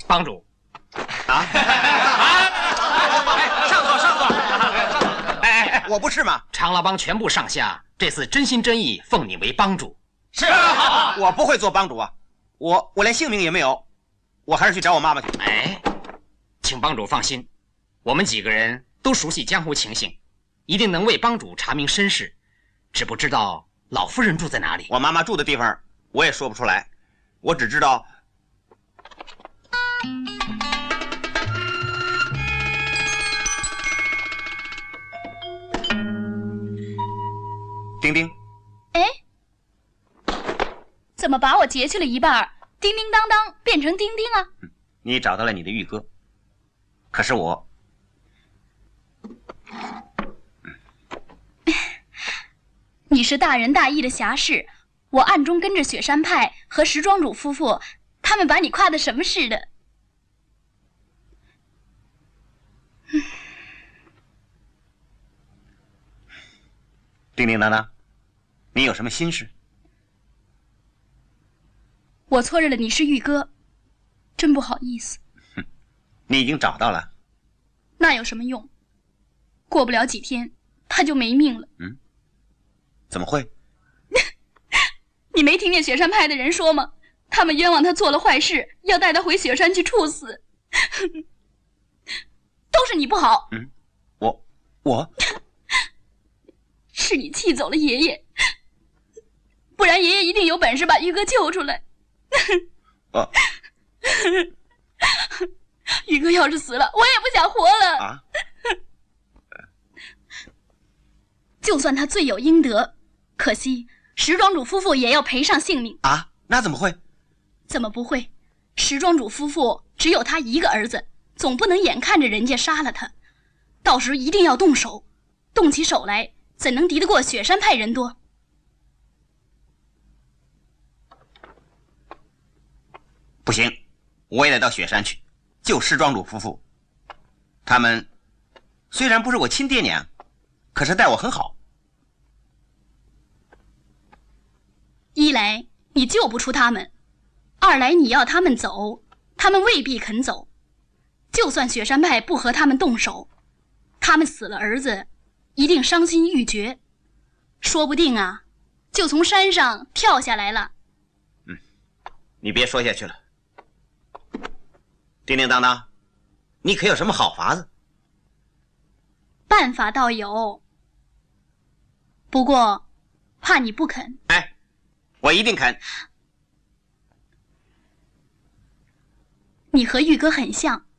帮主。 啊！ 上座，上座。 哎，我不是吗？ 长老帮全部上下这次真心真意奉你为帮主。 是，我不会做帮主啊，我连性命也没有，我还是去找我妈妈去。 哎，请帮主放心，我们几个人都熟悉江湖情形，一定能为帮主查明身世。只不知道老夫人住在哪里？ 我妈妈住的地方我也说不出来，我只知道。丁丁， 哎，怎么把我截去了一半，叮叮当当变成丁丁啊？ 你找到了你的玉哥，可是我， 你是大仁大义的侠士，我暗中跟着雪山派和石庄主夫妇，他们把你夸得什么似的。 叮叮当当，你有什么心事？ 我错认了你是玉哥，真不好意思。 你已经找到了， 那有什么用？过不了几天，他就没命了。 怎么会？ 你没听见雪山派的人说吗？他们冤枉他做了坏事，要带他回雪山去处死。都是你不好。 我是你气走了爷爷，不然爷爷一定有本事把玉哥救出来。玉哥要是死了，我也不想活了。 啊！ 就算他罪有应得，可惜石庄主夫妇也要赔上性命啊！那怎么会？ 怎么不会？石庄主夫妇只有他一个儿子，总不能眼看着人家杀了他，到时一定要动手，动起手来，怎能敌得过雪山派人多？ 不行，我也得到雪山去救石庄主夫妇。他们虽然不是我亲爹娘，可是待我很好。 一来你救不出他们，二来你要他们走，他们未必肯走。就算雪山派不和他们动手，他们死了儿子，一定伤心欲绝，说不定啊，就从山上跳下来了。 你别说下去了，叮叮当当，你可有什么好法子？ 办法倒有，不过怕你不肯。 哎，我一定肯。 你和玉哥很像，